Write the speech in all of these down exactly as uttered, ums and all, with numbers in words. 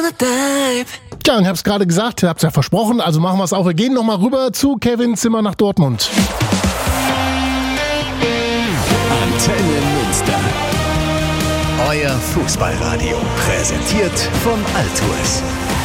Tja, ich hab's gerade gesagt, hab's ja versprochen, also machen wir es auch. Wir gehen nochmal rüber zu Kevin Zimmer nach Dortmund. Antenne Münster. Euer Fußballradio. Präsentiert von Altours.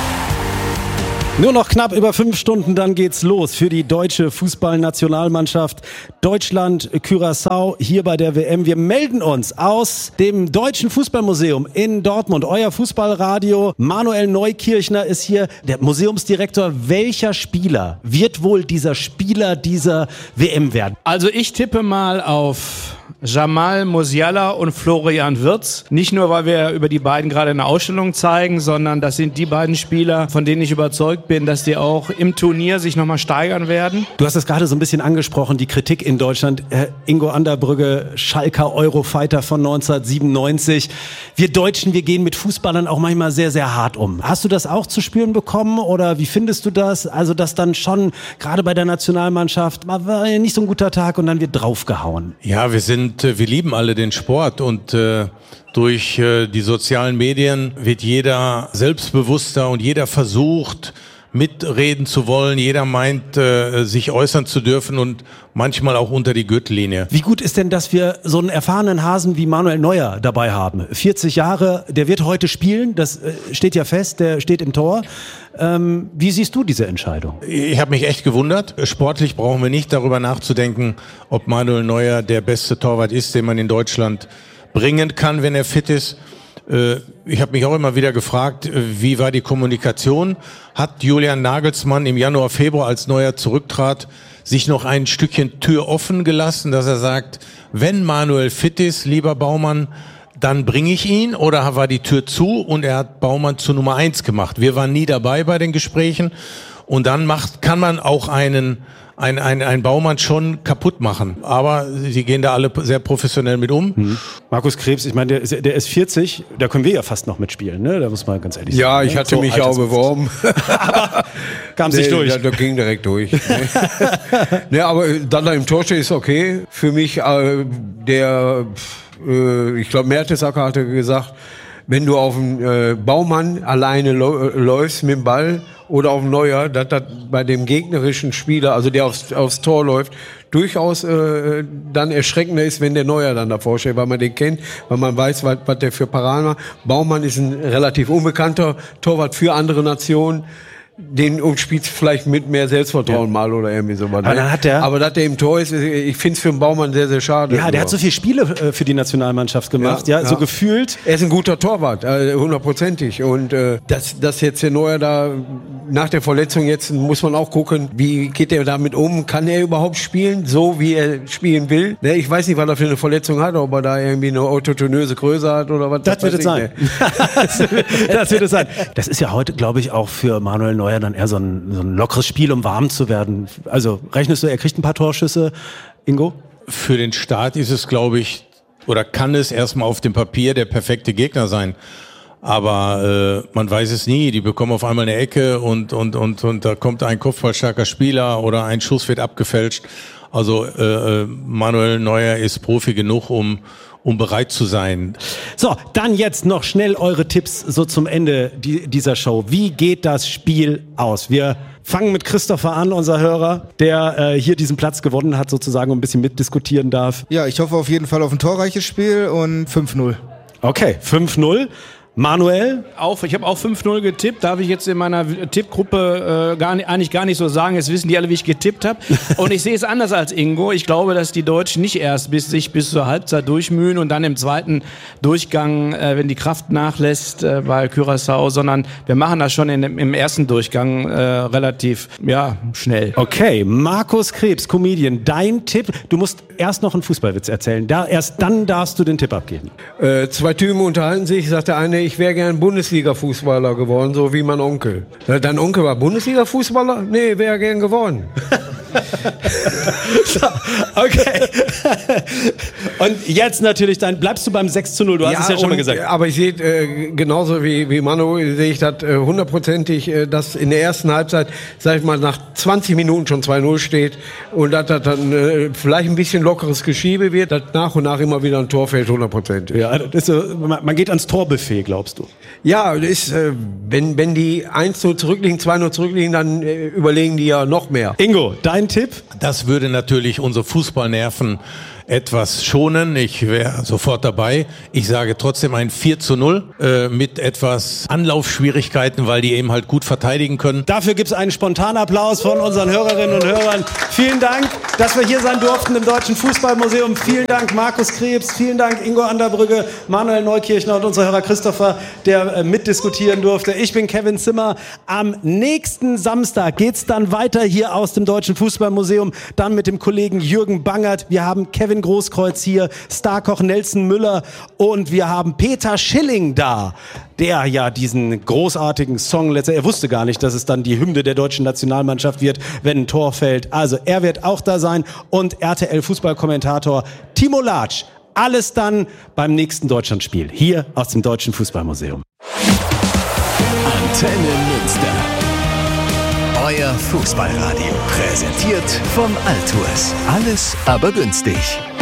Nur noch knapp über fünf Stunden, dann geht's los für die deutsche Fußballnationalmannschaft Deutschland, Curaçao hier bei der W M. Wir melden uns aus dem Deutschen Fußballmuseum in Dortmund. Euer Fußballradio. Manuel Neukirchner ist hier der Museumsdirektor. Welcher Spieler wird wohl dieser Spieler dieser W M werden? Also ich tippe mal auf Jamal Musiala und Florian Wirtz. Nicht nur, weil wir über die beiden gerade eine Ausstellung zeigen, sondern das sind die beiden Spieler, von denen ich überzeugt bin, dass die auch im Turnier sich nochmal steigern werden. Du hast es gerade so ein bisschen angesprochen, die Kritik in Deutschland. Äh, Ingo Anderbrügge, Schalker Eurofighter von neunzehnhundertsiebenundneunzig. Wir Deutschen, wir gehen mit Fußballern auch manchmal sehr, sehr hart um. Hast du das auch zu spüren bekommen oder wie findest du das? Also, dass dann schon, gerade bei der Nationalmannschaft, mal war ja nicht so ein guter Tag und dann wird draufgehauen. Ja, wir sind wir lieben alle den Sport und äh, durch äh, die sozialen Medien wird jeder selbstbewusster und jeder versucht, mitreden zu wollen. Jeder meint, äh, sich äußern zu dürfen und manchmal auch unter die Gürtellinie. Wie gut ist denn, dass wir so einen erfahrenen Hasen wie Manuel Neuer dabei haben? vierzig Jahre, der wird heute spielen, das äh, steht ja fest, der steht im Tor. Ähm, wie siehst du diese Entscheidung? Ich habe mich echt gewundert. Sportlich brauchen wir nicht darüber nachzudenken, ob Manuel Neuer der beste Torwart ist, den man in Deutschland bringen kann, wenn er fit ist. Ich habe mich auch immer wieder gefragt, wie war die Kommunikation? Hat Julian Nagelsmann im Januar, Februar, als Neuer zurücktrat, sich noch ein Stückchen Tür offen gelassen, dass er sagt, wenn Manuel fit ist, lieber Baumann, dann bringe ich ihn, oder war die Tür zu und er hat Baumann zu Nummer eins gemacht? Wir waren nie dabei bei den Gesprächen und dann macht, kann man auch einen Ein, ein, ein Baumann schon kaputt machen. Aber sie gehen da alle sehr professionell mit um. Mhm. Markus Krebs, ich meine, der ist, der ist vierzig, da können wir ja fast noch mitspielen, ne? Da muss man ganz ehrlich ja, sagen. Ja, ich hatte so mich auch beworben. Aber kam es nee, nicht durch. Da, da ging direkt durch. nee, aber dann da im Tor steht, ist okay. Für mich, äh, der, äh, ich glaube, Mertesacker hatte gesagt, wenn du auf den äh, Baumann alleine lo- läufst mit dem Ball oder auf den Neuer, dass das bei dem gegnerischen Spieler, also der aufs, aufs Tor läuft, durchaus äh, dann erschreckender ist, wenn der Neuer dann davor steht, weil man den kennt, weil man weiß, was, was der für Paraden macht. Baumann ist ein relativ unbekannter Torwart für andere Nationen. Den umspielt vielleicht mit mehr Selbstvertrauen ja. mal oder irgendwie sowas. Aber, dann hat der, aber dass der im Tor ist, ich finde es für den Baumann sehr, sehr schade. Ja, der hat so viele Spiele äh, für die Nationalmannschaft gemacht, ja, ja, so ja. gefühlt. Er ist ein guter Torwart, hundertprozentig. Äh, Und äh, dass, dass jetzt der Neuer da nach der Verletzung jetzt, muss man auch gucken, wie geht er damit um? Kann er überhaupt spielen, so wie er spielen will? Ne, ich weiß nicht, was er für eine Verletzung hat, ob er da irgendwie eine autotonöse Größe hat oder was. Das wird es sein. Das wird es sein. Das ist ja heute, glaube ich, auch für Manuel Neuer dann eher so ein, so ein lockeres Spiel, um warm zu werden. Also rechnest du, er kriegt ein paar Torschüsse, Ingo? Für den Start ist es, glaube ich, oder kann es erstmal auf dem Papier der perfekte Gegner sein. Aber äh, man weiß es nie. Die bekommen auf einmal eine Ecke und, und, und, und da kommt ein kopfballstarker Spieler oder ein Schuss wird abgefälscht. Also äh, Manuel Neuer ist Profi genug, um um bereit zu sein. So, dann jetzt noch schnell eure Tipps so zum Ende die, dieser Show. Wie geht das Spiel aus? Wir fangen mit Christopher an, unser Hörer, der äh, hier diesen Platz gewonnen hat, sozusagen, und ein bisschen mitdiskutieren darf. Ja, ich hoffe auf jeden Fall auf ein torreiches Spiel und fünf null. Okay, fünf null. Manuel? Auch, ich habe auch fünf null getippt, darf ich jetzt in meiner Tippgruppe äh, gar nicht, eigentlich gar nicht so sagen, jetzt wissen die alle, wie ich getippt habe. Und ich sehe es anders als Ingo. Ich glaube, dass die Deutschen nicht erst bis sich bis zur Halbzeit durchmühen und dann im zweiten Durchgang, äh, wenn die Kraft nachlässt äh, bei Curaçao, sondern wir machen das schon in, im ersten Durchgang äh, relativ ja, schnell. Okay, Markus Krebs, Comedian, dein Tipp. Du musst erst noch einen Fußballwitz erzählen. Da, erst dann darfst du den Tipp abgeben. Äh, zwei Typen unterhalten sich, sagt der eine, ich wäre gern Bundesliga-Fußballer geworden, so wie mein Onkel. Dein Onkel war Bundesliga-Fußballer? Nee, wäre gern geworden. So, okay. Und jetzt natürlich, dann bleibst du beim sechs zu null, du hast es ja schon und, mal gesagt. Aber ich sehe äh, genauso wie, wie Manu, sehe ich das äh, hundertprozentig, äh, dass in der ersten Halbzeit, sag ich mal, nach zwanzig Minuten schon zwei null steht und dass das dann äh, vielleicht ein bisschen lockeres Geschiebe wird, dass nach und nach immer wieder ein Tor fällt, hundertprozentig. Ja, das ist so, man man geht ans Torbuffet, glaubst du? Ja, das ist, äh, wenn, wenn die eins null zurückliegen, zwei null zurückliegen, dann äh, überlegen die ja noch mehr. Ingo, dein Tipp? Das würde natürlich unsere Fußballnerven etwas schonen. Ich wäre sofort dabei. Ich sage trotzdem ein vier zu null äh, mit etwas Anlaufschwierigkeiten, weil die eben halt gut verteidigen können. Dafür gibt's einen spontanen Applaus von unseren Hörerinnen und Hörern. Vielen Dank, dass wir hier sein durften im Deutschen Fußballmuseum. Vielen Dank, Markus Krebs. Vielen Dank, Ingo Anderbrügge, Manuel Neukirchner und unser Hörer Christopher, der äh, mitdiskutieren durfte. Ich bin Kevin Zimmer. Am nächsten Samstag geht's dann weiter hier aus dem Deutschen Fußballmuseum. Dann mit dem Kollegen Jürgen Bangert. Wir haben Kevin Großkreuz hier, Starkoch Nelson Müller und wir haben Peter Schilling da, der ja diesen großartigen Song letzter, er wusste gar nicht, dass es dann die Hymne der deutschen Nationalmannschaft wird, wenn ein Tor fällt. Also er wird auch da sein und R T L-Fußballkommentator Timo Latsch. Alles dann beim nächsten Deutschlandspiel hier aus dem Deutschen Fußballmuseum. Antenne Münster. Euer Fußballradio. Präsentiert von Altours. Alles aber günstig.